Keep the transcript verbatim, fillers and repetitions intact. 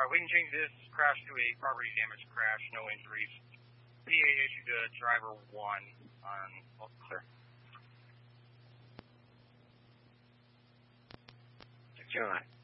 right, we can change this crash to a property damage crash, no injuries. P A issued to driver one on oh, clear. John.